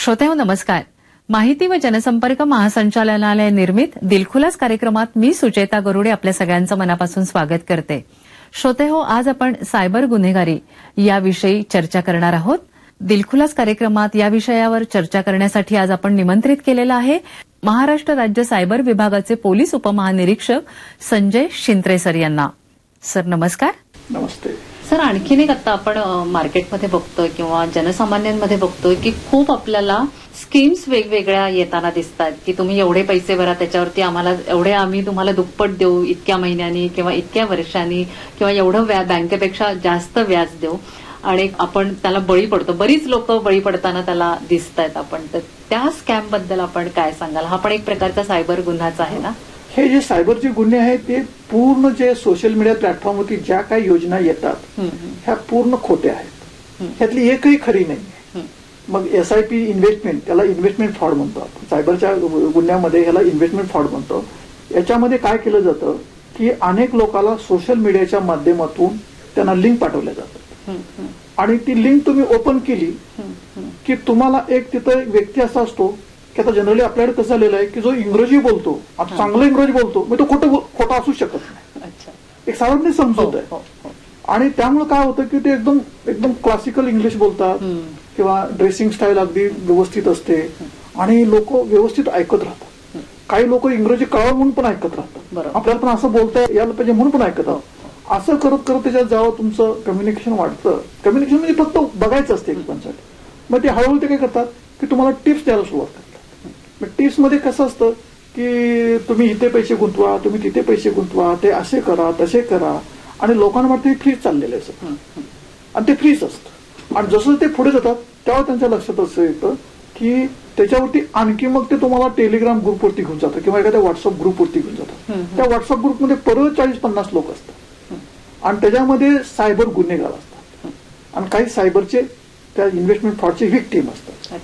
श्रोतेहो नमस्कार. माहिती व जनसंपर्क महासंचालनालय निर्मित दिलखुलास कार्यक्रमात मी सुचेता गरुडे आपल्या सगळ्यांचं मनापासून स्वागत करते. श्रोतेहो, आज आपण सायबर गुन्हेगारी याविषयी चर्चा करणार आहोत. दिलखुलास कार्यक्रमात या विषयावर चर्चा करण्यासाठी आज आपण निमंत्रित केलेलं आहे महाराष्ट्र राज्य सायबर विभागाचे पोलीस उपमहानिरीक्षक संजय शिंत्रे सर यांना. सर नमस्कार. नमस्ते सर. आणखीन एक आता आपण मार्केटमध्ये बघतोय किंवा जनसामान्यांमध्ये बघतोय की खूप आपल्याला स्कीम्स वेगवेगळ्या येताना दिसतात की तुम्ही एवढे पैसे भरा, त्याच्यावरती आम्ही तुम्हाला दुप्पट देऊ इतक्या महिन्यांनी किंवा इतक्या वर्षांनी किंवा एवढं बँकेपेक्षा जास्त व्याज देऊ आणि आपण त्याला बळी पडतो. बरीच लोक बळी पडताना त्याला दिसत आहेत. आपण तर त्या स्कॅम बद्दल आपण काय सांगाल? हा पण एक प्रकारचा सायबर गुन्हाच आहे ना? हे जे सायबरचे गुन्हे आहेत ते पूर्ण जे सोशल मीडिया प्लॅटफॉर्मवरती ज्या काही योजना येतात ह्या पूर्ण खोट्या आहेत. ह्यातली एकही खरी नाही. मग SIP इन्व्हेस्टमेंट, त्याला इन्व्हेस्टमेंट फ्रॉड म्हणतो आपण. सायबरच्या गुन्ह्यामध्ये ह्याला इन्व्हेस्टमेंट फ्रॉड म्हणतो. याच्यामध्ये काय केलं जातं की अनेक लोकांना सोशल मीडियाच्या माध्यमातून त्यांना लिंक पाठवल्या जातात आणि ती लिंक तुम्ही ओपन केली की तुम्हाला एक तिथं व्यक्ती असा असतो की आता जनरली आपल्याकडे कसं झालेलं आहे की जो इंग्रजी बोलतो, आता चांगलं इंग्रजी बोलतो, मग तो खोटा असू शकत नाही. एक साधारण समजूत आहे. आणि त्यामुळे काय होतं की ते एकदम क्लासिकल इंग्लिश बोलतात किंवा ड्रेसिंग स्टाईल अगदी व्यवस्थित असते आणि लोक व्यवस्थित ऐकत राहतात. काही लोक इंग्रजी कळावं म्हणून पण ऐकत राहतात. आपल्याला पण असं बोलता यायला पाहिजे म्हणून पण ऐकत राहतात. असं करत करत त्याच्यात जेव्हा तुमचं कम्युनिकेशन वाढतं, कम्युनिकेशन म्हणजे फक्त बघायचं असते एकमेकांसाठी, मग ते हळूहळू ते काय करतात की तुम्हाला टिप्स द्यायला सुरुवात करतात. मग टिप्स मध्ये कसं असतं की तुम्ही इथे पैसे गुंतवा, तुम्ही तिथे पैसे गुंतवा, ते असे करा तसे करा आणि लोकांना वाटतं हे फ्रीज चाललेलं आहे आणि ते फ्रीज असतं. आणि जसं ते पुढे जातात तेव्हा त्यांच्या लक्षात असं येतं की त्याच्यावरती आणखी मग ते तुम्हाला टेलिग्राम ग्रुपवरती घेऊन जातं किंवा एखाद्या व्हॉट्सअप ग्रुपवरती घेऊन जातात. त्या व्हॉट्सअप ग्रुपमध्ये परत 40-50 लोक असतात आणि त्याच्यामध्ये सायबर गुन्हेगार असतात आणि काही सायबरचे त्या इन्व्हेस्टमेंट फ्रॉडचे व्हिक्टीम असतात.